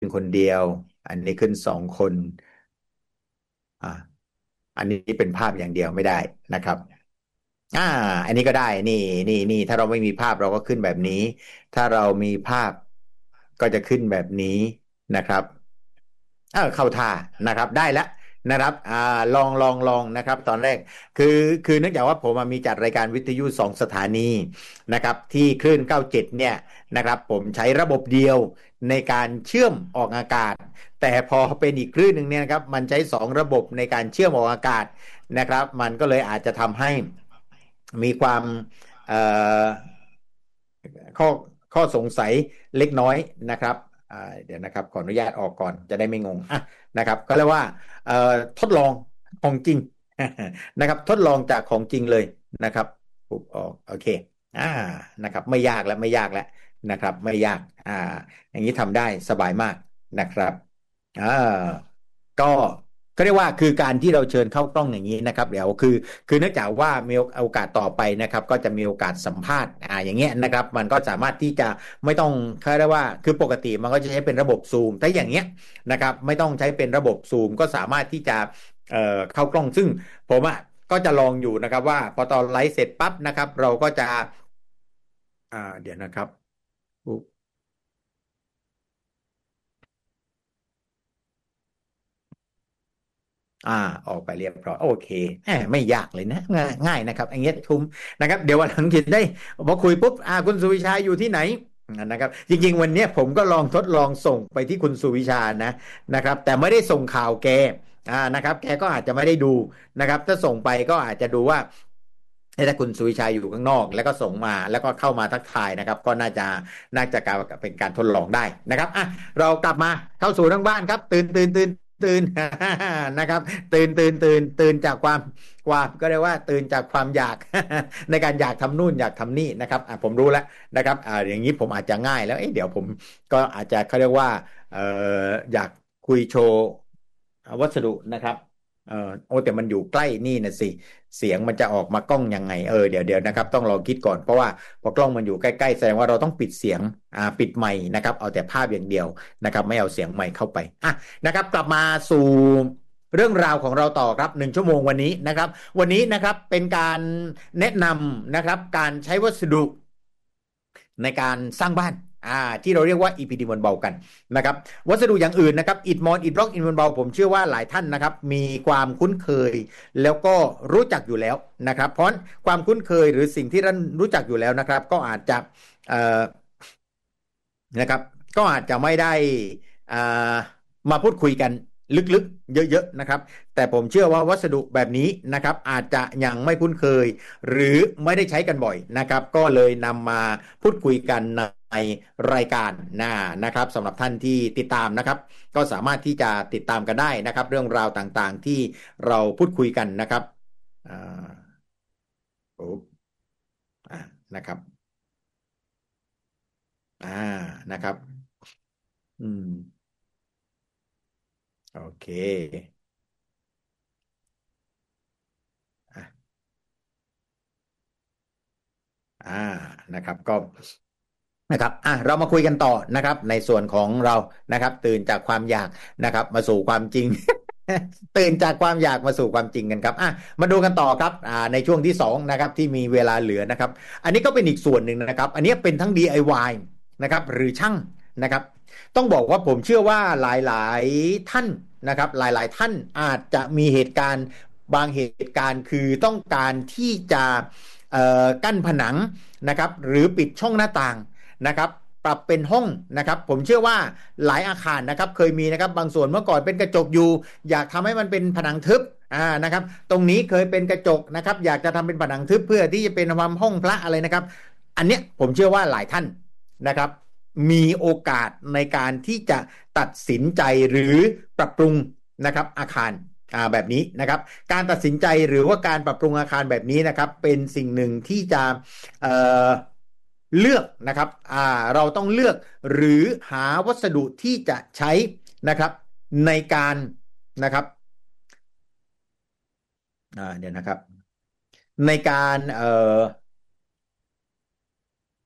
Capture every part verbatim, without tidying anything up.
นคนเดียวอันนี้ขึ้นสองคนอ่าอันนี้เป็นภาพอย่างเดียวไม่ได้นะครับอ่าอันนี้ก็ได้นี่นี่นี่ถ้าเราไม่มีภาพเราก็ขึ้นแบบนี้ถ้าเรามีภาพก็จะขึ้นแบบนี้นะครับเออเข้าท่านะครับได้แล้วนะครับอ่าลองลองลองนะครับตอนแรกคือคือเนื่องจากว่าผมมีจัดรายการวิทยุสองสถานีนะครับที่คลื่นเก้าเจ็ดเนี่ยนะครับผมใช้ระบบเดียวในการเชื่อมออกอากาศแต่พอเป็นอีกคลื่นหนึ่งเนี่ยนะครับมันใช้สองระบบในการเชื่อมออกอากาศ นะครับมันก็เลยอาจจะทำให้มีความเอ่อข้อข้อสงสัยเล็กน้อยนะครับอ่าเดี๋ยวนะครับขออนุญาตออกก่อนจะได้ไม่งงอ่ะนะครับก็เรียกว่าเอ่อทดลองของจริงนะครับทดลองจากของจริงเลยนะครับปุ๊บออกโอเคอ่านะครับไม่ยากแล้วไม่ยากแล้วนะครับไม่ยากอ่าอย่างนี้ทำได้สบายมากนะครับอ่า ก็ก็เรียกว่าคือการที่เราเชิญเข้ากล้องอย่างนี้นะครับเดี๋ยวคือคือเนื่องจากว่ามีโอกาสต่อไปนะครับก็จะมีโอกาสสัมภาษณ์อ่าอย่างเงี้ยนะครับมันก็สามารถที่จะไม่ต้องเขาเรียกว่าคือปกติมันก็จะใช้เป็นระบบซูมถ้าอย่างเงี้ยนะครับไม่ต้องใช้เป็นระบบซูมก็สามารถที่จะเอ่อเข้ากล้องซึ่งผมอ่ะก็จะลองอยู่นะครับว่าพอตอนไลฟ์เสร็จปั๊บนะครับเราก็จะอ่าเดี๋ยวนะครับ อ่าออกไปเรียบร้อยโอเคแหมไม่ยากเลยนะง่ายง่ายนะครับอย่างเงี้ยคุ้มนะครับเดี๋ยววันหลังจะได้พอคุยปุ๊บอ่าคุณสุวิชาอยู่ที่ไหนนะครับจริงๆวันเนี้ยผมก็ลองทดลองส่งไปที่คุณสุวิชานะนะครับแต่ไม่ได้ส่งข่าวแกอ่านะครับแกก็อาจจะไม่ได้ดูนะครับถ้าส่งไปก็อาจจะดูว่าถ้าคุณสุวิชัยอยู่ข้างนอกแล้วก็ส่งมาแล้วก็เข้ามาทักทายนะครับก็น่าจะน่าจะการเป็นการทดลองได้นะครับอ่ะเรากลับมาเข้าสู่ทั้งบ้านครับตื่นตื่นตื่น ตื่นนะครับตื่นตื่นตื่นตื่นจากความความก็เรียกว่าตื่นจากความอยากในการอยากทำนู่นอยากทำนี่นะครับอ่ะผมรู้แล้วนะครับอ่าอย่างนี้ผมอาจจะง่ายแล้วเอ๊ะเดี๋ยวผมก็อาจจะเขาเรียกว่าเอ่ออยากคุยโชว์วัสดุนะครับเออโอ้แต่มันอยู่ใกล้นี่นะสิเสียงมันจะออกมากล้องยังไงเออเดี๋ยวเดี๋ยวนะครับต้องลองคิดก่อนเพราะว่าพอกล้องมันอยู่ใกล้ๆแสดงว่าเราต้องปิดเสียงอ่าปิดไมค์นะครับเอาแต่ภาพอย่างเดียวนะครับไม่เอาเสียงไมค์เข้าไปอ่ะ นะครับกลับมาสู่เรื่องราวของเราต่อครับหนึ่งชั่วโมงวันนี้นะครับวันนี้นะครับเป็นการแนะนำนะครับการใช้วัสดุในการสร้างบ้านอ่าที่เราเรียกว่า อี พี ดี มวลเบากันนะครับวัสดุอย่างอื่นนะครับอิฐมอนอิฐบล็อกอิฐมวลเบาผมเชื่อว่าหลายท่านนะครับมีความคุ้นเคยแล้วก็รู้จักอยู่แล้วนะครับเพราะความคุ้นเคยหรือสิ่งที่ท่านรู้จักอยู่แล้วนะครับก็อาจจะเอ่อ นะครับก็อาจจะไม่ได้อ่ามาพูดคุยกันลึกๆเยอะๆนะครับแต่ผมเชื่อว่าวัสดุแบบนี้นะครับอาจจะยังไม่คุ้นเคยหรือไม่ได้ใช้กันบ่อยนะครับก็เลยนำมาพูดคุยกันในรายการหน้านะครับสำหรับท่านที่ติดตามนะครับก็สามารถที่จะติดตามกันได้นะครับเรื่องราวต่างๆที่เราพูดคุยกันนะครับอ่าโอ้อ่านะครับอ่านะครับอืมโอเคอ่ะ อ่านะครับก็นะครับอ่ะเรามาคุยกันต่อนะครับในส่วนของเรานะครับตื่นจากความอยากนะครับมาสู่ความจริงตื่นจากความอยากมาสู่ความจริงกันครับอ่ะมาดูกันต่อครับอ่าในช่วงที่สองนะครับที่มีเวลาเหลือนะครับอันนี้ก็เป็นอีกส่วนหนึ่งนะครับอันนี้เป็นทั้ง ดี ไอ วาย นะครับหรือช่างนะครับต้องบอกว่าผมเชื่อว่าหลายๆท่านนะครับหลายๆท่านอาจจะมีเหตุการณ์บางเหตุการณ์คือต้องการที่จะเอ่อกั้นผนังนะครับหรือปิดช่องหน้าต่างนะครับปรับเป็นห้องนะครับผมเชื่อว่าหลายอาคารนะครับเคยมีนะครับบางส่วนเมื่อก่อนเป็นกระจกอยู่อยากทำให้มันเป็นผนังทึบอ่านะครับตรงนี้เคยเป็นกระจกนะครับอยากจะทำเป็นผนังทึบเพื่อที่จะเป็นทำห้องพระอะไรนะครับอันเนี้ยผมเชื่อว่าหลายท่านนะครับมีโอกาสในการที่จะตัดสินใจหรือปรับปรุงนะครับอาคารอ่าแบบนี้นะครับการตัดสินใจหรือว่าการปรับปรุงอาคารแบบนี้นะครับเป็นสิ่งหนึ่งที่จะเอ่อเลือกนะครับอ่าเราต้องเลือกหรือหาวัสดุที่จะใช้นะครับในการนะครับอ่าเดี๋ยวนะครับในการเอ่อ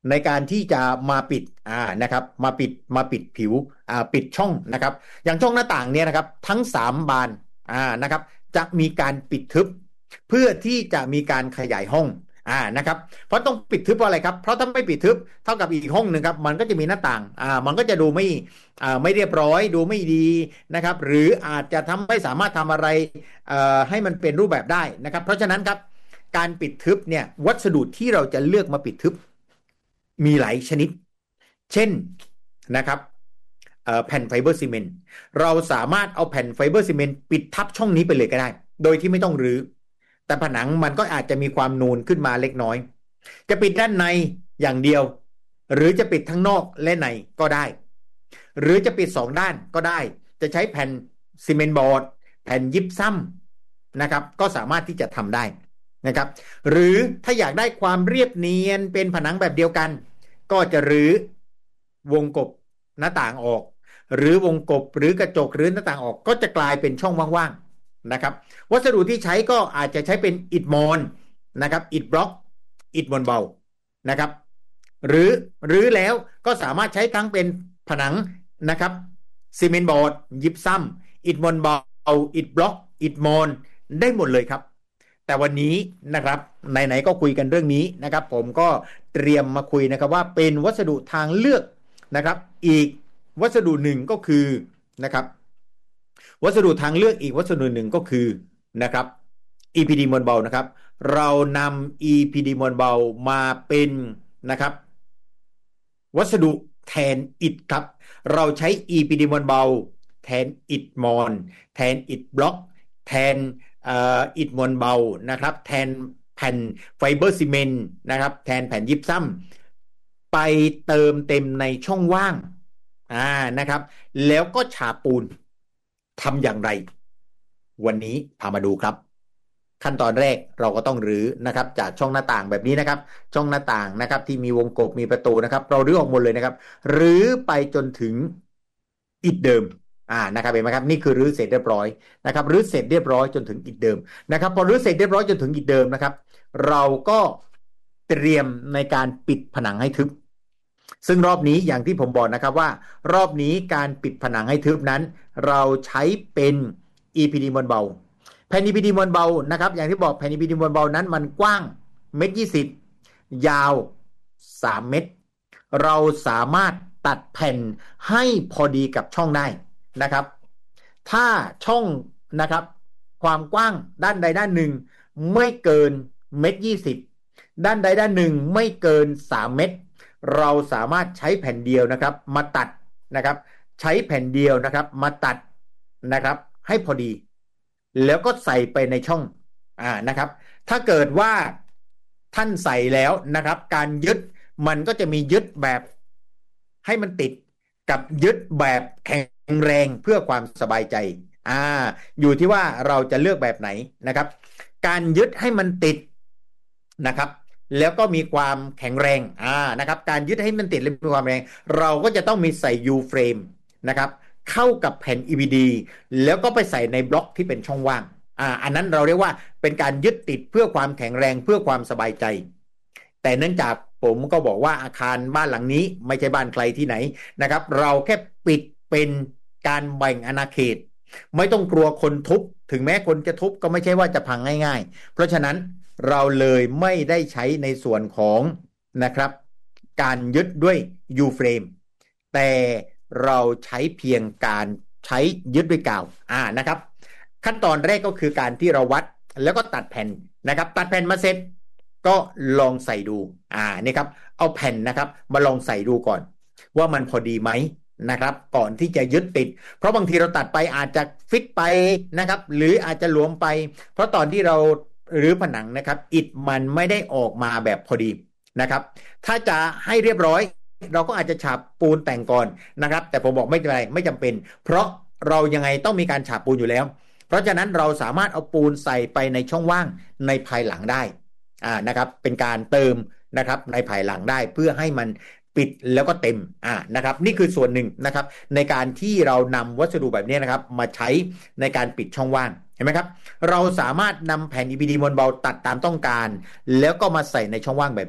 ในการที่จะมาปิดอ่านะครับมาปิดมาปิดผิวอ่าปิดช่องนะครับอย่างช่องหน้าต่างเนี่ยนะครับทั้งสามบานอ่านะครับจะมีการปิดทึบเพื่อที่จะมีการขยายห้องอ่านะครับเพราะต้องปิดทึบเพราะอะไรครับเพราะถ้าไม่ปิดทึบเท่ากับอีกห้องหนึ่งครับมันก็จะมีหน้าต่างอ่ามันก็จะดูไม่อ่าไม่เรียบร้อยดูไม่ดีนะครับหรืออาจจะทำไม่สามารถทำอะไรเอ่อให้มันเป็นรูปแบบได้นะครับเพราะฉะนั้นครับการปิดทึบเนี่ยวัสดุที่เราจะเลือกมาปิดทึบมีหลายชนิดเช่นนะครับแผ่นไฟเบอร์ซีเมนต์เราสามารถเอาแผ่นไฟเบอร์ซีเมนต์ปิดทับช่องนี้ไปเลยก็ได้โดยที่ไม่ต้องรื้อแต่ผนังมันก็อาจจะมีความนูนขึ้นมาเล็กน้อยจะปิดด้านในอย่างเดียวหรือจะปิดทั้งนอกและในก็ได้หรือจะปิดสองด้านก็ได้จะใช้แผ่นซีเมนต์บอร์ดแผ่นยิปซัมนะครับก็สามารถที่จะทำได้นะครับหรือถ้าอยากได้ความเรียบเนียนเป็นผนังแบบเดียวกันก็จะรื้อวงกบหน้าต่างออกหรือวงกบหรือกระจกหรือหน้าต่างออกก็จะกลายเป็นช่องว่างๆนะครับวัสดุที่ใช้ก็อาจจะใช้เป็นอิฐมอนนะครับอิฐบล็อกอิฐมอนเบานะครับหรือหรือแล้วก็สามารถใช้ทั้งเป็นผนังนะครับซีเมนต์บอร์ดยิปซัมอิฐมอนเบาอิฐบล็อกอิฐมอนได้หมดเลยครับแต่วันนี้นะครับไหนๆก็คุยกันเรื่องนี้นะครับผมก็เตรียมมาคุยนะครับว่าเป็นวัสดุทางเลือกนะครับอีกวัสดุหนึ่งก็คือนะครับวัสดุทางเลือกอีกวัสดุหนึ่งก็คือนะครับ อี พี ดี มวลเบานะครับเรานำ อี พี ดี มวลเบามาเป็นนะครับวัสดุแทนอิฐครับเราใช้ อี พี ดี มวลเบาแทนอิฐมอนแทนอิฐบล็อกแทนอิฐมวลเบานะครับแทนแผ่นไฟเบอร์ซีเมนต์นะครับแทนแผ่นยิปซัมไปเติมเต็มในช่องว่างอ่านะครับแล้วก็ฉาบปูนทำอย่างไรวันนี้พามาดูครับขั้นตอนแรกเราก็ต้องรื้อนะครับจากช่องหน้าต่างแบบนี้นะครับช่องหน้าต่างนะครับที่มีวงกบมีประตูนะครับเรารื้อออกหมดเลยนะครับรื้อไปจนถึงอิฐเดิมอ่านะครับเห็นไหมครับนี่คือรื้อเสร็จเรียบร้อยนะครับรื้อเสร็จเรียบร้อยจนถึงอิฐเดิมนะครับพอรื้อเสร็จเรียบร้อยจนถึงอิฐเดิมนะครับเราก็เตรียมในการปิดผนังให้ทึบซึ่งรอบนี้อย่างที่ผมบอกนะครับว่ารอบนี้การปิดผนังให้ทึบนั้นเราใช้เป็น อี พี ดี มวลเบาแผ่น อี พี ดี มวลเบานะครับอย่างที่บอกแผ่น อี พี ดี มวลเบานั้นมันกว้างเมตรยี่สิบยาวสามเมตรเราสามารถตัดแผ่นให้พอดีกับช่องได้นะครับถ้าช่องนะครับความกว้างด้านใดด้านหนึ่งไม่เกินเมตรยี่สิบด้านใดด้านหนึ่งไม่เกินสามเมตรเราสามารถใช้แผ่นเดียวนะครับมาตัดนะครับใช้แผ่นเดียวนะครับมาตัดนะครับให้พอดีแล้วก็ใส่ไปในช่องอ่านะครับถ้าเกิดว่าท่านใส่แล้วนะครับการยึดมันก็จะมียึดแบบให้มันติดกับยึดแบบแข็งแรงเพื่อความสบายใจอ่าอยู่ที่ว่าเราจะเลือกแบบไหนนะครับการยึดให้มันติดนะครับแล้วก็มีความแข็งแรงอ่านะครับการยึดให้มันติดและมีความแรงเราก็จะต้องมีใส่ U frame นะครับเข้ากับแผ่น อี พี ดี แล้วก็ไปใส่ในบล็อกที่เป็นช่องว่างอ่าอันนั้นเราเรียกว่าเป็นการยึดติดเพื่อความแข็งแรงเพื่อความสบายใจแต่เนื่องจากผมก็บอกว่าอาคารบ้านหลังนี้ไม่ใช่บ้านใครที่ไหนนะครับเราแค่ปิดเป็นการแบ่งอาณาเขตไม่ต้องกลัวคนทุบถึงแม้คนจะทุบก็ไม่ใช่ว่าจะพังง่ายๆเพราะฉะนั้นเราเลยไม่ได้ใช้ในส่วนของนะครับการยึดด้วย U frame แต่เราใช้เพียงการใช้ยึดด้วยกาวอ่านะครับขั้นตอนแรกก็คือการที่เราวัดแล้วก็ตัดแผ่นนะครับตัดแผ่นมาเสร็จก็ลองใส่ดูอ่านี่ครับเอาแผ่นนะครับมาลองใส่ดูก่อนว่ามันพอดีไหมนะครับก่อนที่จะยึดติดเพราะบางทีเราตัดไปอาจจะฟิตไปนะครับหรืออาจจะหลวมไปเพราะตอนที่เราหรือผนังนะครับอิฐมันไม่ได้ออกมาแบบพอดีนะครับถ้าจะให้เรียบร้อยเราก็อาจจะฉาบปูนแต่งก่อนนะครับแต่ผมบอกไม่เป็นไรไม่จำเป็นเพราะเรายังไงต้องมีการฉาบปูนอยู่แล้วเพราะฉะนั้นเราสามารถเอาปูนใส่ไปในช่องว่างในภายหลังได้อ่านะครับเป็นการเติมนะครับในภายหลังได้เพื่อให้มันปิดแล้วก็เต็มอ่านะครับนี่คือส่วนหนึ่งนะครับในการที่เรานำวัสดุแบบนี้นะครับมาใช้ในการปิดช่องว่างเห็นไหมครับเราสามารถนำแผ่น อี พี ดี มวลเบาตัดตามต้องการแล้วก็มาใส่ในช่องว่างแบบนี้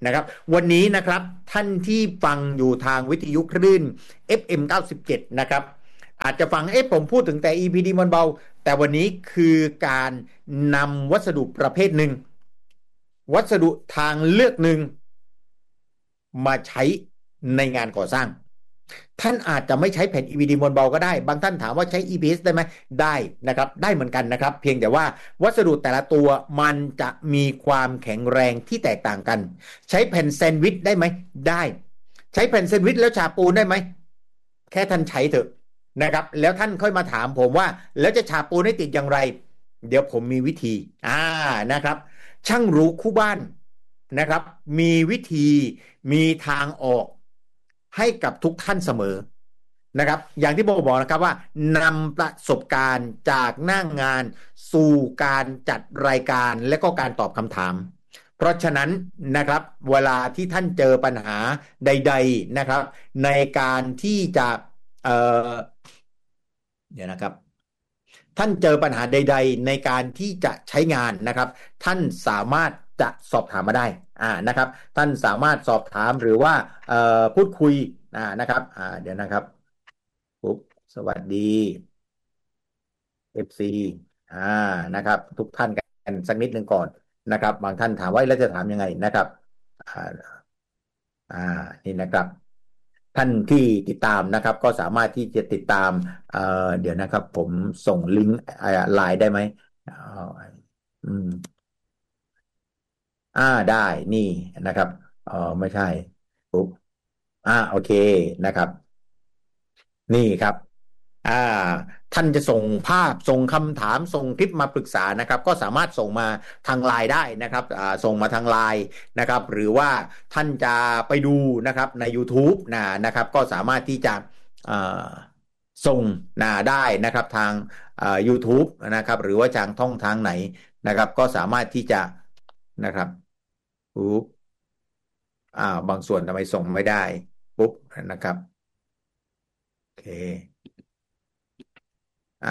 นะครับวันนี้นะครับท่านที่ฟังอยู่ทางวิทยุคลื่น เอฟ เอ็ม เก้าสิบเจ็ดนะครับอาจจะฟังเอ๊ะผมพูดถึงแต่ อี พี ดี มันเบาแต่วันนี้คือการนำวัสดุประเภทหนึ่งวัสดุทางเลือกหนึ่งมาใช้ในงานก่อสร้างท่านอาจจะไม่ใช้แผ่น อี พี ดี มวลเบาก็ได้บางท่านถามว่าใช้ อี พี เอส ได้ไหมได้นะครับได้เหมือนกันนะครับเพียงแต่ว่าวัสดุแต่ละตัวมันจะมีความแข็งแรงที่แตกต่างกันใช้แผ่นแซนด์วิชได้ไหมได้ใช้แผ่นแซนด์วิชแล้วฉาบปูนได้ไหมแค่ท่านใช้เถอะนะครับแล้วท่านค่อยมาถามผมว่าแล้วจะฉาบปูนให้ติดอย่างไรเดี๋ยวผมมีวิธีอ่านะครับช่างรู้คู่บ้านนะครับมีวิธีมีทางออกให้กับทุกท่านเสมอนะครับอย่างที่ผมบอกนะครับว่านำประสบการณ์จากหน้างงานสู่การจัดรายการและก็การตอบคำถามเพราะฉะนั้นนะครับเวลาที่ท่านเจอปัญหาใดๆนะครับในการที่จะเอ่อเดี๋ยวนะครับท่านเจอปัญหาใดๆในการที่จะใช้งานนะครับท่านสามารถจะสอบถามมาได้อ่านะครับท่านสามารถสอบถามหรือว่าเอ่อพูดคุยอ่านะครับอ่าเดี๋ยวนะครับปุ๊บสวัสดี เอฟ ซี อ่านะครับทุกท่านกันสักนิดหนึ่งก่อนนะครับบางท่านถามว่าแล้วจะถามยังไงนะครับอ่าอ่านี่นะครับท่านที่ติดตามนะครับก็สามารถที่จะติดตามเอ่อเดี๋ยวนะครับผมส่งลิงก์ไลน์ได้ไหมอ่าอืมอ่าได้นี่นะครับอ๋อไม่ใช่ปุ๊บอ่าโอเคนะครับนี่ครับ อ่าท่านจะส่งภาพส่งคำถามส่งคลิปมาปรึกษานะครับก็สามารถส่งมาทางไลน์ได้นะครับอ่าส่งมาทางไลน์นะครับหรือว่าท่านจะไปดูนะครับใน YouTube นะนะครับก็สามารถที่จะอ่าส่งนะได้นะครับทางอ่า YouTube นะครับหรือว่าทางท่องทางไหนนะครับก็สามารถที่จะนะครับปุ๊บอ่าบางส่วนทำไมส่งไม่ได้ปุ๊บนะครับโอเคอ่ะ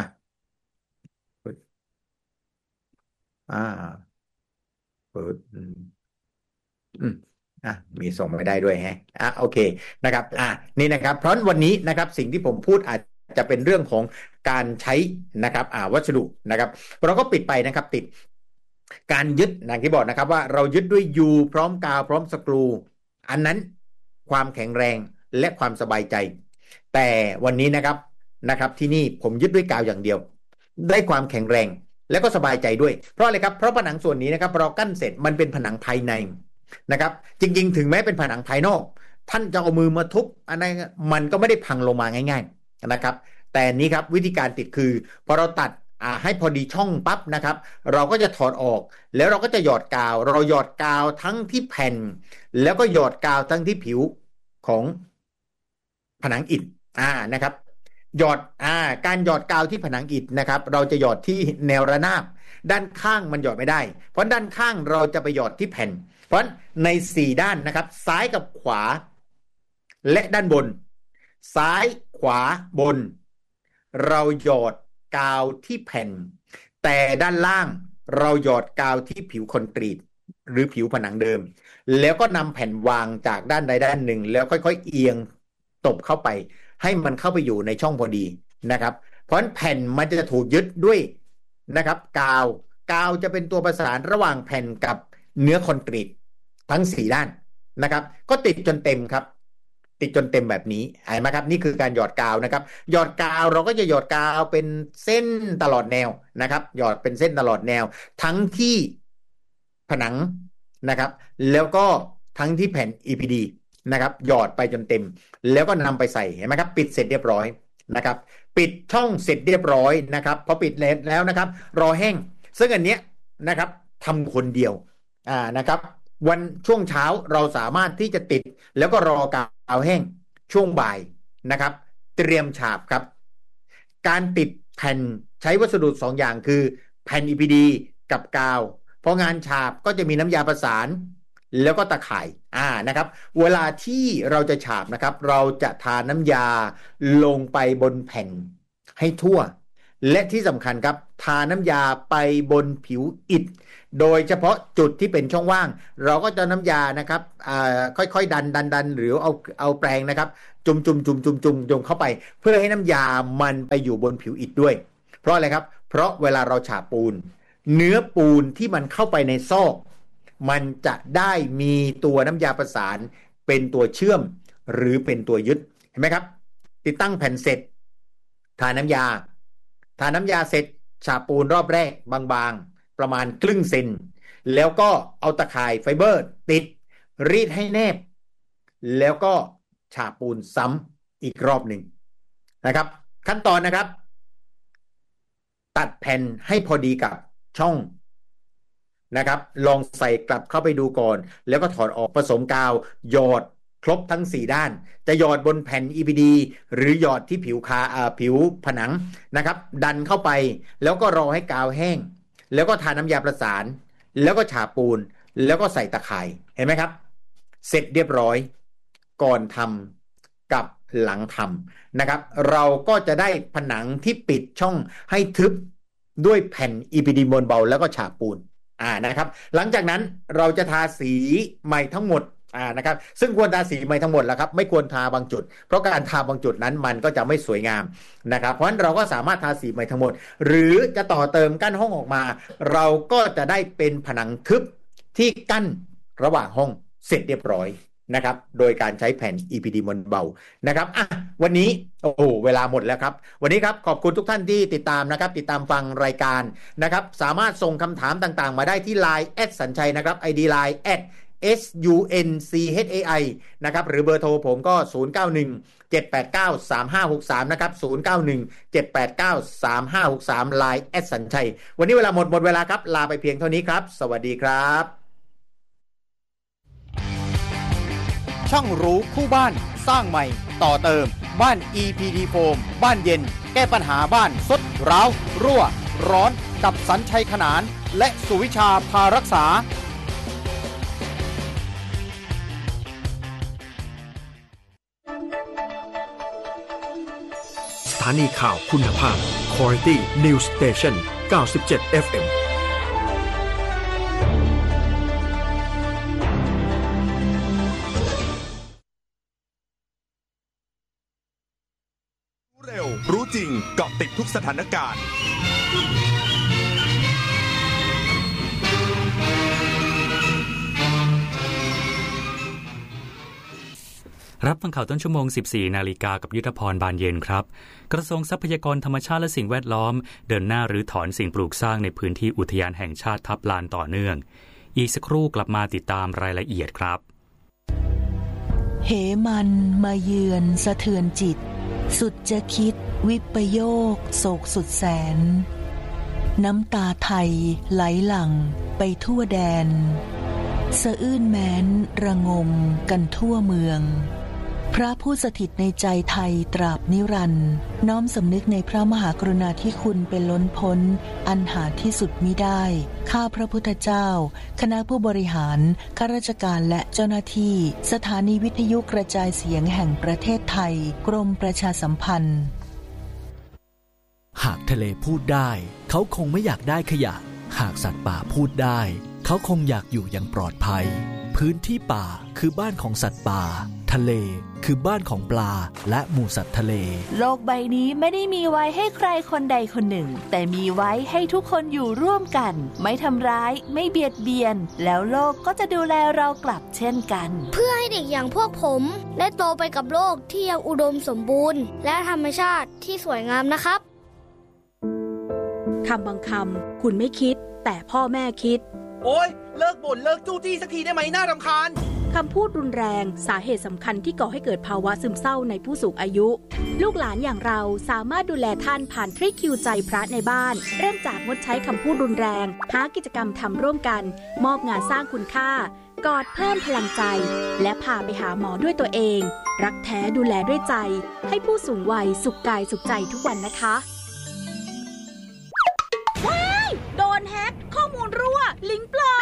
อ่าเปิด อืมอ่ะมีส่งไม่ได้ด้วยแฮะอ่ะโอเคนะครับอ่ะนี่นะครับเพราะวันนี้นะครับสิ่งที่ผมพูดอาจจะเป็นเรื่องของการใช้นะครับอ่าวัสดุนะครับเราก็ปิดไปนะครับติดการยึดอย่างที่บอกนะครับว่าเรายึดด้วยยูพร้อมกาวพร้อมสกรูอันนั้นความแข็งแรงและความสบายใจแต่วันนี้นะครับนะครับที่นี่ผมยึดด้วยกาวอย่างเดียวได้ความแข็งแรงและก็สบายใจด้วยเพราะอะไรครับเพราะผนังส่วนนี้นะครับเรากั้นเสร็จมันเป็นผนังภายใน นะครับจริงๆถึงแม้เป็นผนังภายนอกท่านจะเอามือมาทุบอันนั้นมันก็ไม่ได้พังลงมาง่ายๆนะครับแต่นี้ครับวิธีการติดคือพอเราตัดอ่าให้พอดีช่องปั๊บนะครับเราก็จะถอดออกแล้วเราก็จะหยอดกาวเราหยอดกาวทั้งที่แผ่นแล้วก็หยอดกาวทั้งที่ผิวของผนังอิฐอ่านะครับหยอดอ่าการหยอดกาวที่ผนังอิฐนะครับเราจะหยอดที่แนวระนาบด้านข้างมันหยอดไม่ได้เพราะด้านข้างเราจะไปหยอดที่แผ่น เพราะในสี่ด้านนะครับซ้ายกับขวาและด้านบนซ้ายขวาบนเราหยอดกาวที่แผ่นแต่ด้านล่างเราหยอดกาวที่ผิวคอนกรีตหรือผิวผนังเดิมแล้วก็นำแผ่นวางจากด้านใดด้านหนึ่งแล้วค่อยๆเอียงตบเข้าไปให้มันเข้าไปอยู่ในช่องพอดีนะครับเพราะแผ่นมันจะถูกยึดด้วยนะครับกาวกาวจะเป็นตัวประสานระหว่างแผ่นกับเนื้อคอนกรีต ทั้งสี่ด้านนะครับก็ติดจนเต็มครับติดจนเต็มแบบนี้เห็นไหมครับนี่คือการหยอดกาวนะครับหยอดกาวเราก็จะหยอดกาวเป็นเส้นตลอดแนวนะครับหยอดเป็นเส้นตลอดแนวทั้งที่ผนังนะครับแล้วก็ทั้งที่แผ่น อี พี ดี นะครับหยอดไปจนเต็มแล้วก็นำไปใส่เห็นไหมครับปิดเสร็จเรียบร้อยนะครับปิดช่องเสร็จเรียบร้อยนะครับพอปิดแล้วนะครับรอแห้งซึ่งอันเนี้ยนะครับทำคนเดียวอ่านะครับ วันช่วงเช้าเราสามารถที่จะติดแล้วก็รอกาวแห้งช่วงบ่ายนะครับเตรียมฉาบครับการติดแผ่นใช้วัสดุสองอย่างคือแผ่น อี พี ดี กับกาวเพราะงานฉาบก็จะมีน้ำยาประสานแล้วก็ตะข่ายอ่านะครับเวลาที่เราจะฉาบนะครับเราจะทาน้ำยาลงไปบนแผ่นให้ทั่วและที่สำคัญครับทาน้ำยาไปบนผิวอิฐโดยเฉพาะจุดที่เป็นช่องว่างเราก็จะน้ำยานะครับค่อยๆดันดันดันหรือเอาเอาแปรงนะครับจุ่มจุ่มจุ่มจุ่มจุ่มจุ่มเข้าไปเพื่อให้น้ำยามันไปอยู่บนผิวอิฐด้วยเพราะอะไรครับเพราะเวลาเราฉาบปูนเนื้อปูนที่มันเข้าไปในซอกมันจะได้มีตัวน้ำยาประสานเป็นตัวเชื่อมหรือเป็นตัวยึดเห็นไหมครับติดตั้งแผ่นเสร็จทาน้ำยาทาน้ำยาเสร็จฉาบปูนรอบแรกบางๆประมาณครึ่งเซนแล้วก็เอาตะข่ายไฟเบอร์ติดรีดให้แนบแล้วก็ฉาบปูนซ้ำอีกรอบหนึ่งนะครับขั้นตอนนะครับตัดแผ่นให้พอดีกับช่องนะครับลองใส่กลับเข้าไปดูก่อนแล้วก็ถอดออกผสมกาวหยอดครบทั้งสี่ด้านจะหยอดบนแผ่น อี พี ดี หรือหยอดที่ผิวคาอ่าผิวผนังนะครับดันเข้าไปแล้วก็รอให้กาวแห้งแล้วก็ทาน้ำยาประสานแล้วก็ฉาบปูนแล้วก็ใส่ตะข่ายเห็นไหมครับเสร็จเรียบร้อยก่อนทำกับหลังทำนะครับเราก็จะได้ผนังที่ปิดช่องให้ทึบด้วยแผ่น อี พี ดี มวลเบาแล้วก็ฉาบปูนอ่านะครับหลังจากนั้นเราจะทาสีใหม่ทั้งหมดอ่านะครับซึ่งควรทาสีใหม่ทั้งหมดแล้วครับไม่ควรทาบางจุดเพราะการทาบางจุดนั้นมันก็จะไม่สวยงามนะครับเพราะฉะนั้นเราก็สามารถทาสีใหม่ทั้งหมดหรือจะต่อเติมกั้นห้องออกมาเราก็จะได้เป็นผนังทึบที่กั้นระหว่างห้องเสร็จเรียบร้อยนะครับโดยการใช้แผ่น อี พี ดี มวลเบานะครับอ่ะวันนี้โอ้โหเวลาหมดแล้วครับวันนี้ครับขอบคุณทุกท่านที่ติดตามนะครับติดตามฟังรายการนะครับสามารถส่งคำถามต่างๆมาได้ที่ ไลน์ แอท สัญชัยนะครับ ไอ ดี ไลน์ แอท เอส ยู เอ็น ซี เอช เอ ไอ นะครับหรือเบอร์โทรผมก็ศูนย์ เก้า หนึ่ง เจ็ด แปด เก้า สาม ห้า หก สามนะครับศูนย์ เก้า หนึ่ง เจ็ด แปด เก้า สาม ห้า หก สาม ไลน์ แอท สัญชัยวันนี้เวลาหมดหมดเวลาครับลาไปเพียงเท่านี้ครับสวัสดีครับช่องรู้คู่บ้านสร้างใหม่ต่อเติมบ้าน อี พี ดี Foam บ้านเย็นแก้ปัญหาบ้านทรุดร้าวรั่วร้อนกับสัญชัยขนานและสุวิชาพารักษาสถานีข่าวคุณภาพ Quality News Station เก้าสิบเจ็ด เอฟ เอ็มเร็วรู้จริงเกาะติดทุกสถานการณ์รับฟังข่าวต้นชั่วโมง สิบสี่ นาฬิกากับยุทธพรบานเย็นครับกระทรวงทรัพยากรธรรมชาติและสิ่งแวดล้อมเดินหน้ารื้อถอนสิ่งปลูกสร้างในพื้นที่อุทยานแห่งชาติทับลานต่อเนื่องอีกสักครู่กลับมาติดตามรายละเอียดครับเหมันมาเยือนสะเทือนจิตสุดจะคิดวิปโยคโศกสุดแสนน้ำตาไทยไหลหลั่งไปทั่วแดนสะอื้นแม้นระงมกันทั่วเมืองพระผู้สถิตในใจไทยตราบนิรันดร์น้อมสำนึกในพระมหากรุณาธิคุณเป็นล้นพ้นอันหาที่สุดมิได้ข้าพระพุทธเจ้าคณะผู้บริหารข้าราชการและเจ้าหน้าที่สถานีวิทยุกระจายเสียงแห่งประเทศไทยกรมประชาสัมพันธ์หากทะเลพูดได้เขาคงไม่อยากได้ขยะหากสัตว์ป่าพูดได้เขาคงอยากอยู่อย่างปลอดภัยพื้นที่ป่าคือบ้านของสัตว์ป่าทะเลคือบ้านของปลาและหมู่สัตว์ทะเลโลกใบนี้ไม่ได้มีไว้ให้ใครคนใดคนหนึ่งแต่มีไว้ให้ทุกคนอยู่ร่วมกันไม่ทำร้ายไม่เบียดเบียนแล้วโลกก็จะดูแลเรากลับเช่นกันเพื่อให้เด็กอย่างพวกผมได้โตไปกับโลกที่ยังอุดมสมบูรณ์และธรรมชาติที่สวยงามนะครับคำบางคำคุณไม่คิดแต่พ่อแม่คิดโอ๊ยเลิกบ่นเลิกจู้จี้สักทีได้ไหมน่ารำคาญคำพูดรุนแรงสาเหตุสำคัญที่ก่อให้เกิดภาวะซึมเศร้าในผู้สูงอายุลูกหลานอย่างเราสามารถดูแลท่านผ่านทริคคิวใจพระในบ้านเริ่มจากงดใช้คำพูดรุนแรงหากิจกรรมทำร่วมกันมอบงานสร้างคุณค่ากอดเพิ่มพลังใจและพาไปหาหมอด้วยตัวเองรักแท้ดูแลด้วยใจให้ผู้สูงวัยสุขกายสุขใจทุกวันนะคะว้ายโดนแฮ็กข้อมูลรั่วลิงก์ปลอม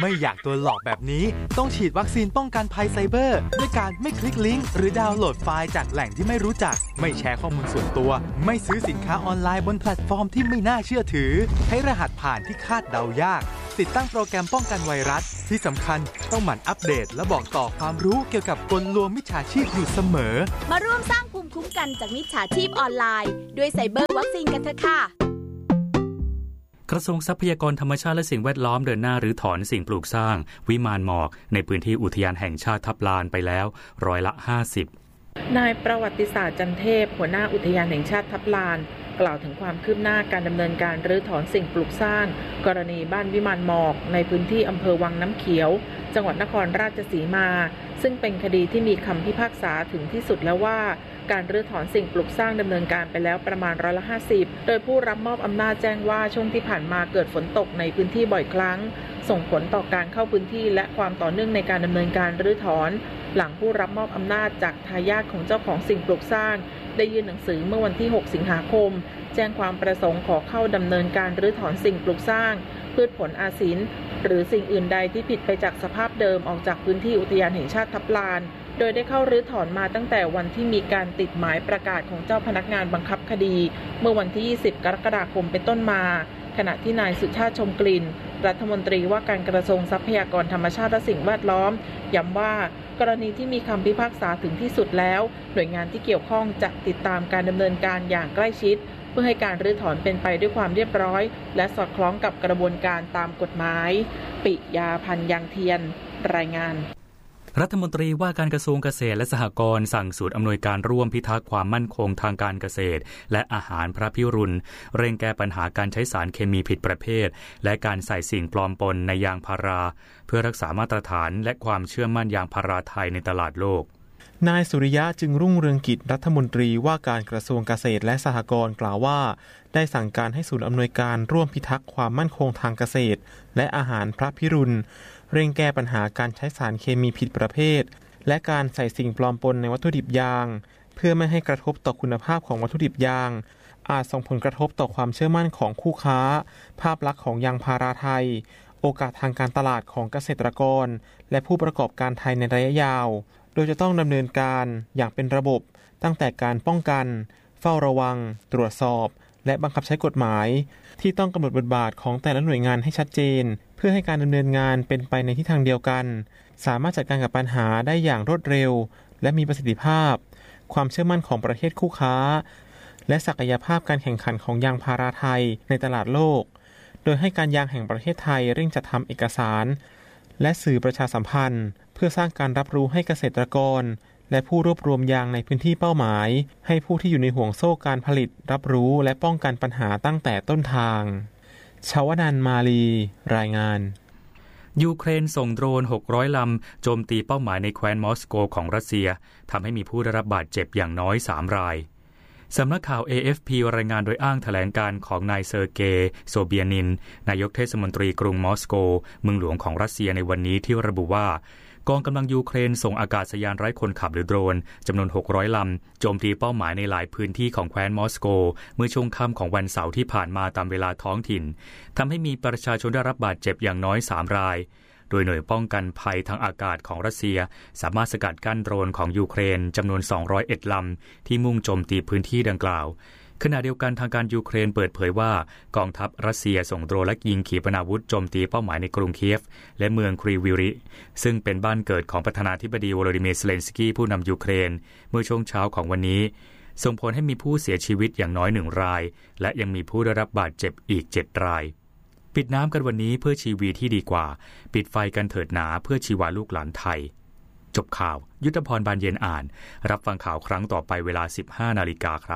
ไม่อยากตัวหลอกแบบนี้ต้องฉีดวัคซีนป้องกันภัยไซเบอร์ด้วยการไม่คลิกลิงก์หรือดาวน์โหลดไฟล์จากแหล่งที่ไม่รู้จักไม่แชร์ข้อมูลส่วนตัวไม่ซื้อสินค้าออนไลน์บนแพลตฟอร์มที่ไม่น่าเชื่อถือใช้รหัสผ่านที่คาดเดายากติดตั้งโปรแกรมป้องกันไวรัสที่สำคัญต้องหมั่นอัปเดตและบอกต่อความรู้เกี่ยวกับกลลวงมิจฉาชีพอยู่เสมอมาร่วมสร้างภูมิคุ้มกันจากมิจฉาชีพออนไลน์ด้วยไซเบอร์วัคซีนกันเถอะค่ะกระทรวงทรัพยากรธรรมชาติและสิ่งแวดล้อมเดินหน้ารื้อถอนสิ่งปลูกสร้างวิมานหมอกในพื้นที่อุทยานแห่งชาติทับลานไปแล้วร้อยละห้าสิบนายประวัติศาสตร์จันเทพหัวหน้าอุทยานแห่งชาติทับลานกล่าวถึงความคืบหน้าการดำเนินการรื้อถอนสิ่งปลูกสร้างกรณีบ้านวิมานหมอกในพื้นที่อำเภอวังน้ำเขียวจังหวัดนครราชสีมาซึ่งเป็นคดีที่มีคำพิพากษาถึงที่สุดแล้วว่าการรื้อถอนสิ่งปลูกสร้างดำเนินการไปแล้วประมาณร้อยละห้าสิบโดยผู้รับมอบอำนาจแจ้งว่าช่วงที่ผ่านมาเกิดฝนตกในพื้นที่บ่อยครั้งส่งผลต่อการเข้าพื้นที่และความต่อเนื่องในการดำเนินการรื้อถอนหลังผู้รับมอบอำนาจจากทายาทของเจ้าของสิ่งปลูกสร้างได้ยื่นหนังสือเมื่อวันที่หกสิงหาคมแจ้งความประสงค์ขอเข้าดำเนินการรื้อถอนสิ่งปลูกสร้างพืชผลอาศินหรือสิ่งอื่นใดที่ผิดไปจากสภาพเดิมออกจากพื้นที่อุทยานแห่งชาติทับลานโดยได้เข้ารื้อถอนมาตั้งแต่วันที่มีการติดหมายประกาศของเจ้าพนักงานบังคับคดีเมื่อวันที่ยี่สิบกรกฎาคมเป็นต้นมาขณะที่นายสุชาติชมกลิ่นรัฐมนตรีว่าการกระทรวงทรัพยากรธรรมชาติและสิ่งแวดล้อมย้ำว่ากรณีที่มีคำพิพากษาถึงที่สุดแล้วหน่วยงานที่เกี่ยวข้องจะติดตามการดำเนินการอย่างใกล้ชิดเพื่อให้การรื้อถอนเป็นไปด้วยความเรียบร้อยและสอดคล้องกับกระบวนการตามกฎหมายปิยาพันธ์ยังเทียนรายงานรัฐมนตรีว่าการกระทรวงเกษตรและสหกรณ์สั่งศูนย์อำนวยการร่วมพิทักษ์ความมั่นคงทางการเกษตรและอาหารพระพิรุณเร่งแก้ปัญหาการใช้สารเคมีผิดประเภทและการใส่สิ่งปลอมปนในยางพาราเพื่อรักษามาตรฐานและความเชื่อมั่นยางพาราไทยในตลาดโลกนายสุริยะจึงรุ่งเรืองกิจรัฐมนตรีว่าการกระทรวงเกษตรและสหกรณ์กล่าวว่าได้สั่งการให้ศูนย์อำนวยการร่วมพิทักษ์ความมั่นคงทางเกษตรและอาหารพระพิรุณเร่งแก้ปัญหาการใช้สารเคมีผิดประเภทและการใส่สิ่งปลอมปนในวัตถุดิบยางเพื่อไม่ให้กระทบต่อคุณภาพของวัตถุดิบยางอาจส่งผลกระทบต่อความเชื่อมั่นของคู่ค้าภาพลักษณ์ของยางพาราไทยโอกาสทางการตลาดของเกษตรกรและผู้ประกอบการไทยในระยะยาวโดยจะต้องดำเนินการอย่างเป็นระบบตั้งแต่การป้องกันเฝ้าระวังตรวจสอบและบังคับใช้กฎหมายที่ต้องกำหนดบทบาทของแต่ละหน่วยงานให้ชัดเจนเพื่อให้การดำเนินงานเป็นไปในทิศทางเดียวกันสามารถจัดการกับปัญหาได้อย่างรวดเร็วและมีประสิทธิภาพความเชื่อมั่นของประเทศคู่ค้าและศักยภาพการแข่งขันของยางพาราไทยในตลาดโลกโดยให้การยางแห่งประเทศไทยเร่งจัดทำเอกสารและสื่อประชาสัมพันธ์เพื่อสร้างการรับรู้ให้เกษตรกรและผู้รวบรวมยางในพื้นที่เป้าหมายให้ผู้ที่อยู่ในห่วงโซ่การผลิตรับรู้และป้องกันปัญหาตั้งแต่ต้นทางชวนันท์มาลีรายงานยูเครนส่งโดรนหกร้อยลำโจมตีเป้าหมายในแคว้นมอสโกของรัสเซียทำให้มีผู้ได้รับบาดเจ็บอย่างน้อยสามรายสำนักข่าว เอ เอฟ พี รายงานโดยอ้างแถลงการของนายเซอร์เกย์โซเบียนินนายกเทศมนตรีกรุงมอสโกเมืองหลวงของรัสเซียในวันนี้ที่ระบุว่ากองกำลังยูเครนส่งอากาศยานไร้คนขับหรือโดรนจำนวนหกร้อยลำโจมตีเป้าหมายในหลายพื้นที่ของแคว้นมอสโกเมื่อช่วงค่ำของวันเสาร์ที่ผ่านมาตามเวลาท้องถิ่นทำให้มีประชาชนได้รับบาดเจ็บอย่างน้อยสามรายโดยหน่วยป้องกันภัยทางอากาศของรัสเซียสามารถสกัดกั้นโดรนของยูเครนจำนวนสองร้อยเอ็ดลำที่มุ่งโจมตีพื้นที่ดังกล่าวขณะเดียวกันทางการยูเครนเปิดเผยว่ากองทัพรัสเซียส่งโดรนและยิงขีปนาวุธโจมตีเป้าหมายในกรุงเคียฟและเมืองครีวิริซึ่งเป็นบ้านเกิดของประธานาธิบดีโวโลดิเมียร์ เซเลนสกี้ผู้นำยูเครนเมื่อช่วงเช้าของวันนี้ส่งผลให้มีผู้เสียชีวิตอย่างน้อยหนึ่งรายและยังมีผู้ได้รับบาดเจ็บอีกเจ็ดรายปิดน้ำกันวันนี้เพื่อชีวิตที่ดีกว่าปิดไฟกันเถิดหนาเพื่อชีวาลูกหลานไทยจบข่าวยุทธพรบานเย็นอ่านรับฟังข่าวครั้งต่อไปเวลา สิบห้านาฬิกาครับ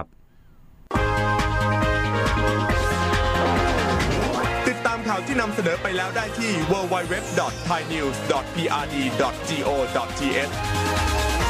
ติดตามข่าวที่นำเสนอไปแล้วได้ที่ ดับเบิลยู ดับเบิลยู ดับเบิลยู ดอท ไทยนิวส์ ดอท พี อาร์ ดี ดอท จี โอ ดอท ที เอช